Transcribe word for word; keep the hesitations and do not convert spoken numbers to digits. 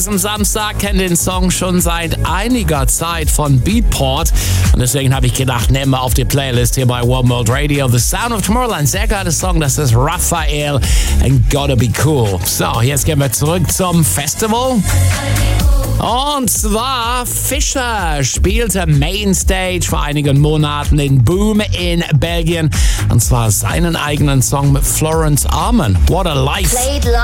Am Samstag kennt den Song schon seit einiger Zeit von Beatport und deswegen habe ich gedacht, nehmen wir auf die Playlist hier bei One World Radio. The Sound of Tomorrowland, sehr geiler Song, das ist Raphael and Gotta Be Cool. So, jetzt gehen wir zurück zum Festival. Und zwar Fischer spielte Mainstage vor einigen Monaten den Boom in Belgien und zwar seinen eigenen Song mit Florence Arman. What a Life.